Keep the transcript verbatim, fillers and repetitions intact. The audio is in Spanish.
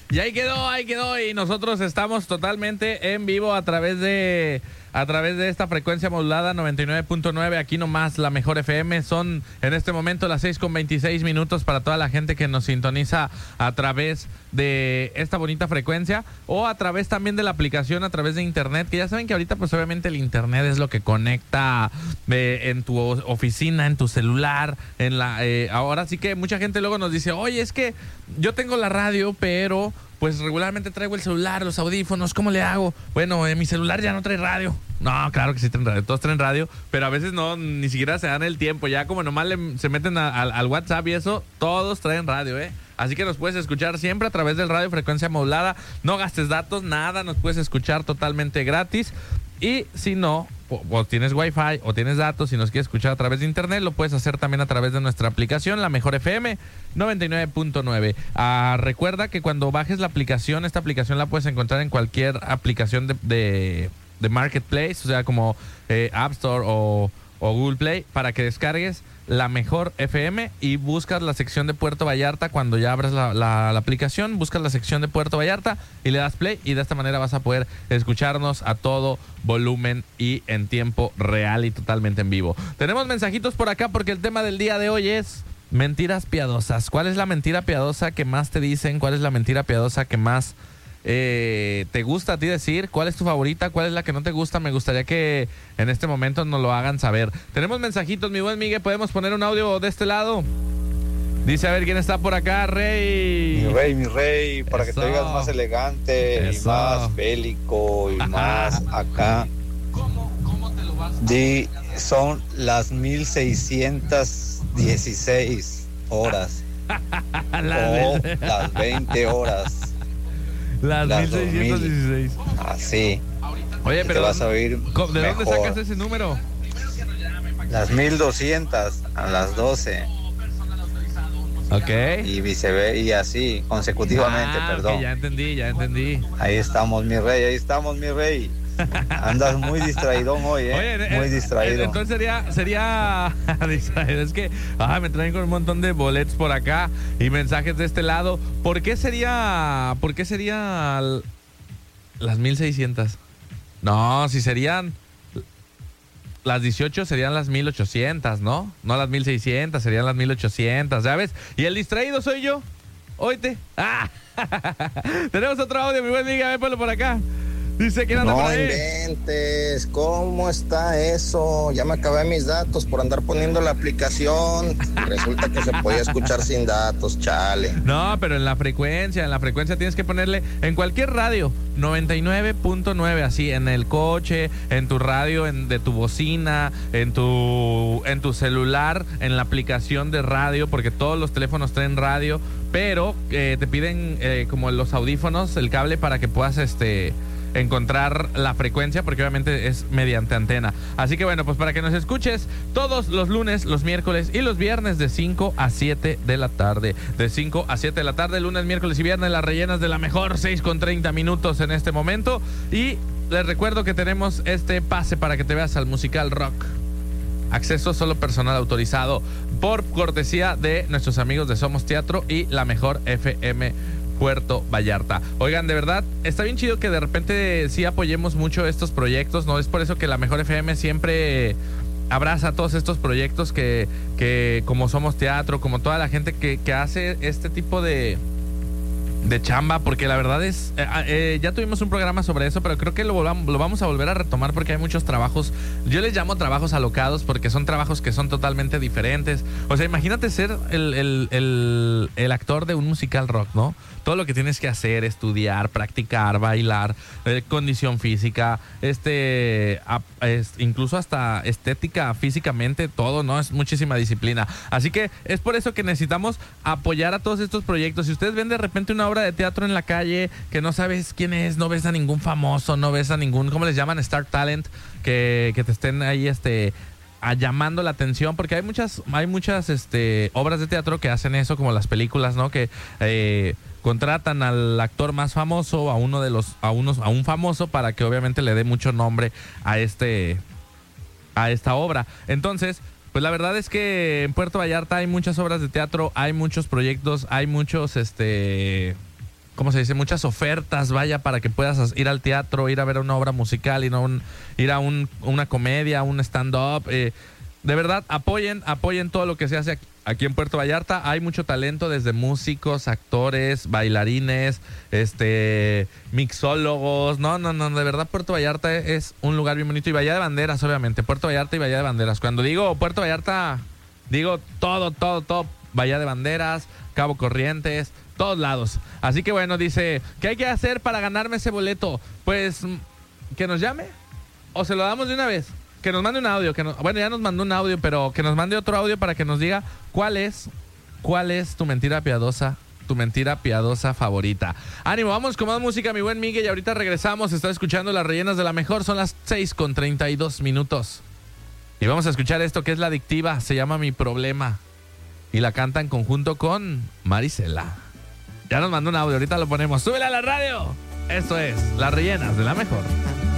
Y ahí quedó, ahí quedó. Y nosotros estamos totalmente en vivo a través de a través de esta frecuencia modulada noventa y nueve punto nueve. Aquí nomás la mejor F M. Son en este momento las seis con veintiséis minutos para toda la gente que nos sintoniza a través de esta bonita frecuencia o a través también de la aplicación, a través de internet, que ya saben que ahorita pues obviamente el internet es lo que conecta eh, en tu oficina, en tu celular, en la eh, ahora sí que mucha gente luego nos dice, oye, es que yo tengo la radio, pero pues regularmente traigo el celular, los audífonos, ¿cómo le hago? Bueno, eh, mi celular ya no trae radio. No, claro que sí traen radio, todos traen radio, pero a veces no, ni siquiera se dan el tiempo, ya como nomás le, se meten a, a, al WhatsApp y eso, todos traen radio, ¿eh? Así que nos puedes escuchar siempre a través del radio frecuencia modulada, no gastes datos, nada, nos puedes escuchar totalmente gratis. Y si no, o, o tienes wifi o tienes datos y nos quieres escuchar a través de internet, lo puedes hacer también a través de nuestra aplicación, la mejor F M noventa y nueve punto nueve. Ah, recuerda que cuando bajes la aplicación, esta aplicación la puedes encontrar en cualquier aplicación de, de, de Marketplace, o sea, como eh, App Store o, o Google Play, para que descargues la mejor F M y buscas la sección de Puerto Vallarta. Cuando ya abras la, la, la aplicación, buscas la sección de Puerto Vallarta y le das play, y de esta manera vas a poder escucharnos a todo volumen y en tiempo real y totalmente en vivo. Tenemos mensajitos por acá porque el tema del día de hoy es mentiras piadosas. ¿Cuál es la mentira piadosa que más te dicen? ¿Cuál es la mentira piadosa que más Eh, te gusta a ti decir? ¿Cuál es tu favorita? ¿Cuál es la que no te gusta? Me gustaría que en este momento nos lo hagan saber. Tenemos mensajitos, mi buen Miguel. ¿Podemos poner un audio de este lado? Dice, a ver quién está por acá, Rey. Mi rey, mi rey, para Eso. que te oigas más elegante Eso. y más bélico y más acá. Di, son las mil seiscientas dieciséis horas La o de- las veinte horas. Las las mil seiscientos dieciséis. Así. Oye, Te pero vas a oír ¿cómo- ¿de dónde mejor. sacas ese número? Las mil doscientas a las doce Ok. y viceversa y así consecutivamente, Ah, perdón. ok, ya entendí, ya entendí. Ahí estamos, mi rey, ahí estamos, mi rey. Andas muy distraidón hoy, ¿eh? Oye, muy eh, distraído. eh, Entonces sería, sería distraído. Es que ah, me traen con un montón de boletos por acá y mensajes de este lado. ¿Por qué sería, por qué sería l- las mil seiscientas? No, si serían las dieciocho serían las mil ochocientas, ¿no? No las mil seiscientas, serían las mil ochocientas, ¿sabes? Y el distraído soy yo. Oíte. Ah. Tenemos otro audio, mi buen amiga, ven, ponlo por acá. Dice que anda No por ahí. inventes, ¿cómo está eso? Ya me acabé mis datos por andar poniendo la aplicación. Resulta que se podía escuchar sin datos, chale. No, pero en la frecuencia, en la frecuencia tienes que ponerle en cualquier radio, noventa y nueve punto nueve, así, en el coche, en tu radio, en, de tu bocina, en tu, en tu celular, en la aplicación de radio, porque todos los teléfonos traen radio, pero eh, te piden eh, como los audífonos, el cable para que puedas este encontrar la frecuencia, porque obviamente es mediante antena. Así que bueno, pues para que nos escuches todos los lunes, los miércoles y los viernes de cinco a siete de la tarde. De cinco a siete de la tarde, lunes, miércoles y viernes, las rellenas de la mejor, seis con treinta minutos en este momento. Y les recuerdo que tenemos este pase para que te veas al musical rock. Acceso solo personal autorizado por cortesía de nuestros amigos de Somos Teatro y la mejor F M Puerto Vallarta. Oigan, de verdad, está bien chido que de repente sí apoyemos mucho estos proyectos, ¿no? Es por eso que la mejor F M siempre abraza todos estos proyectos que, que como Somos Teatro, como toda la gente que, que hace este tipo de... de chamba, porque la verdad es eh, eh, ya tuvimos un programa sobre eso, pero creo que lo, volvamos, lo vamos a volver a retomar porque hay muchos trabajos, yo les llamo trabajos alocados porque son trabajos que son totalmente diferentes. O sea, imagínate ser el, el, el, el actor de un musical rock, ¿no? Todo lo que tienes que hacer, estudiar, practicar, bailar, eh, condición física, este a, es, incluso hasta estética físicamente, todo, ¿no? Es muchísima disciplina. Así que es por eso que necesitamos apoyar a todos estos proyectos. Si ustedes ven de repente una obra de teatro en la calle que no sabes quién es, no ves a ningún famoso, no ves a ningún, ¿cómo les llaman? Star Talent, que, que te estén ahí este a llamando la atención, porque hay muchas hay muchas este obras de teatro que hacen eso, como las películas, ¿no? Que eh, contratan al actor más famoso, a uno de los a unos a un famoso, para que obviamente le dé mucho nombre a este a esta obra. Entonces, pues la verdad es que en Puerto Vallarta hay muchas obras de teatro, hay muchos proyectos, hay muchos este ¿cómo se dice? Muchas ofertas, vaya, para que puedas ir al teatro, ir a ver una obra musical, ir a, un, ir a un, una comedia, un stand-up. Eh, de verdad, apoyen, apoyen todo lo que se hace aquí, aquí en Puerto Vallarta. Hay mucho talento, desde músicos, actores, bailarines, este, mixólogos. No, no, no, de verdad Puerto Vallarta es un lugar bien bonito. Y Bahía de Banderas, obviamente. Puerto Vallarta y Bahía de Banderas. Cuando digo Puerto Vallarta, digo todo, todo, todo. Bahía de Banderas, Cabo Corrientes, todos lados. Así que bueno, dice, ¿qué hay que hacer para ganarme ese boleto? Pues, que nos llame o se lo damos de una vez. Que nos mande un audio. Que nos, bueno, ya nos mandó un audio, pero que nos mande otro audio para que nos diga cuál es, cuál es tu mentira piadosa, tu mentira piadosa favorita. Ánimo, vamos con más música, mi buen Miguel, y ahorita regresamos. Está escuchando Las Rellenas de la Mejor. Son las seis con treinta y dos minutos. Y vamos a escuchar esto que es La Adictiva. Se llama Mi Problema. Y la canta en conjunto con Marisela. Ya nos mandó un audio, ahorita lo ponemos. ¡Súbela a la radio! Esto es Las Rellenas de la Mejor.